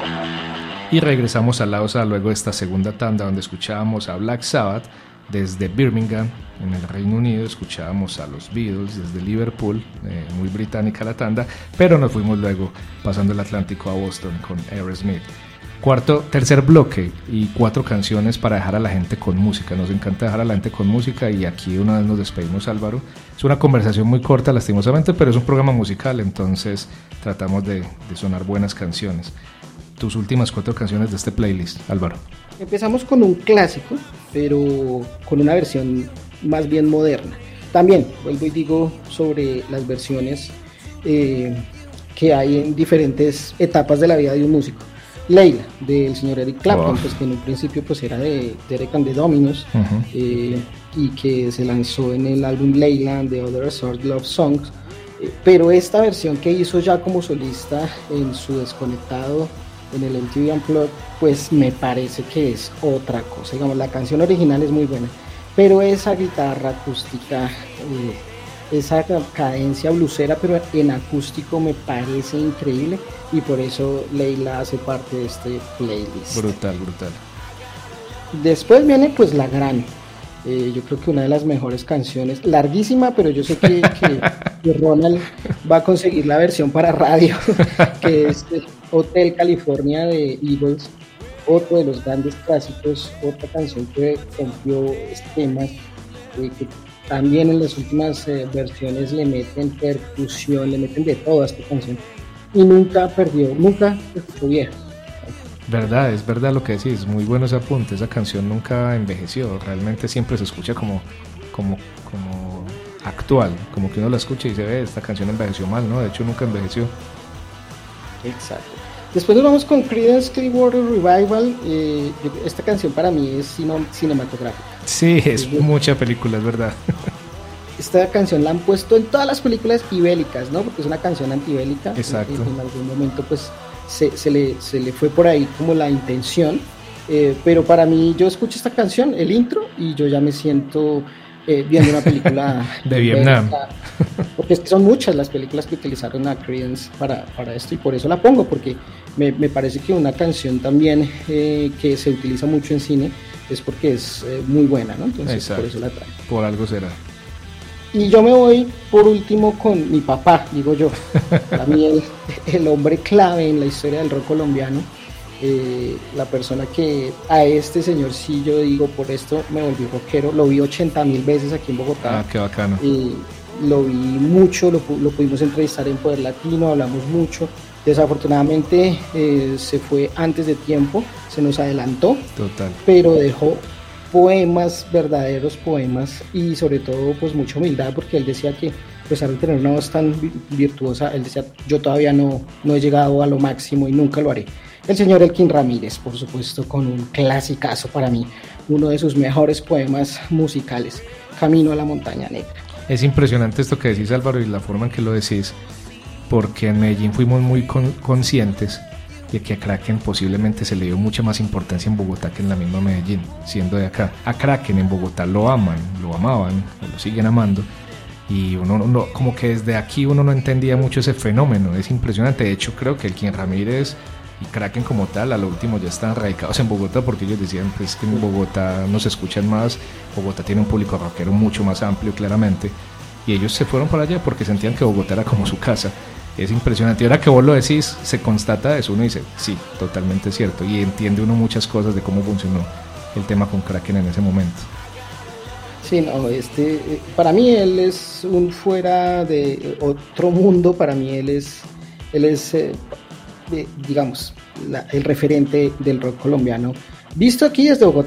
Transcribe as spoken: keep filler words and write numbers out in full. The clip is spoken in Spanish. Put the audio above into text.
Y regresamos a La Osa luego de esta segunda tanda donde escuchábamos a Black Sabbath desde Birmingham, en el Reino Unido. Escuchábamos a los Beatles desde Liverpool, eh, muy británica la tanda, pero nos fuimos luego pasando el Atlántico a Boston con Aerosmith. Cuarto, tercer bloque y cuatro canciones para dejar a la gente con música. Nos encanta dejar a la gente con música y aquí una vez nos despedimos, Álvaro. Es una conversación muy corta, lastimosamente, pero es un programa musical, entonces tratamos de, de sonar buenas canciones. Tus últimas cuatro canciones de este playlist, Álvaro. Empezamos con un clásico, pero con una versión más bien moderna. También, vuelvo y digo sobre las versiones eh, que hay en diferentes etapas de la vida de un músico. Leila, del señor Eric Clapton, oh. pues que en un principio pues era de Derek and the Dominos, uh-huh. eh, y que se lanzó en el álbum Leila and the Other Assorted Love Songs, eh, pero esta versión que hizo ya como solista en su Desconectado, en el M T V Unplugged, pues me parece que es otra cosa. Digamos, la canción original es muy buena, pero esa guitarra acústica, eh, esa cadencia blusera pero en acústico me parece increíble, y por eso Leila hace parte de este playlist. Brutal, brutal. Después viene pues la gran, eh, yo creo que una de las mejores canciones, larguísima, pero yo sé que, que, que Ronald va a conseguir la versión para radio, que es Hotel California de Eagles, otro de los grandes clásicos, otra canción que rompió esquemas, eh, que también en las últimas eh, versiones le meten percusión, le meten de todo a esta canción, y nunca perdió, nunca se escuchó vieja. Verdad, es verdad lo que decís, muy bueno ese apunte, esa canción nunca envejeció, realmente siempre se escucha como, como, como actual, como que uno la escucha y se ve, esta canción envejeció mal, ¿no? De hecho nunca envejeció. Exacto. Después nos vamos con Creedence Clearwater Revival. Eh, esta canción para mí es cine- cinematográfica. Sí, es sí, mucha película, es verdad. Esta canción la han puesto en todas las películas ibélicas, ¿no? Porque es una canción antibélica. Exacto. En, en algún momento pues se, se, le, se le fue por ahí como la intención. Eh, pero para mí, yo escucho esta canción, el intro, y yo ya me siento eh, viendo una película de Vietnam. Porque es que son muchas las películas que utilizaron a Creedence para, para esto, y por eso la pongo, porque me, me parece que una canción también eh, que se utiliza mucho en cine es porque es eh, muy buena, ¿no? Entonces exacto. Por eso la traigo. Por algo será. Y yo me voy por último con mi papá, digo yo, para mí el, el hombre clave en la historia del rock colombiano, eh, la persona que a este señor sí yo digo, por esto me volví rockero, lo vi ochenta mil veces aquí en Bogotá. Ah, qué bacano. Eh, lo vi mucho, lo, lo pudimos entrevistar en Poder Latino, hablamos mucho. Desafortunadamente eh, se fue antes de tiempo, se nos adelantó. Total. Pero dejó poemas, verdaderos poemas, y sobre todo pues mucha humildad, porque él decía que a pesar de tener una voz tan virtuosa, él decía, yo todavía no, no he llegado a lo máximo y nunca lo haré. El señor Elkin Ramírez, por supuesto, con un clasicazo para mí, uno de sus mejores poemas musicales, Camino a la Montaña Negra. Es impresionante esto que decís, Álvaro, y la forma en que lo decís, porque en Medellín fuimos muy con- conscientes de que a Kraken posiblemente se le dio mucha más importancia en Bogotá que en la misma Medellín, siendo de acá. A Kraken en Bogotá lo aman, lo amaban, o lo siguen amando, y uno no, como que desde aquí uno no entendía mucho ese fenómeno, es impresionante. De hecho, creo que el Elkin Ramírez y Kraken como tal, a lo último ya están radicados en Bogotá, porque ellos decían pues, que en Bogotá no se escuchan más, Bogotá tiene un público rockero mucho más amplio claramente, y ellos se fueron para allá porque sentían que Bogotá era como su casa. Es impresionante, y ahora que vos lo decís, se constata eso, uno dice, sí, totalmente cierto, y entiende uno muchas cosas de cómo funcionó el tema con Kraken en ese momento. Sí, no, este, para mí él es un fuera de otro mundo, para mí él es, él es eh, de, digamos, la, el referente del rock colombiano, visto aquí desde Bogotá.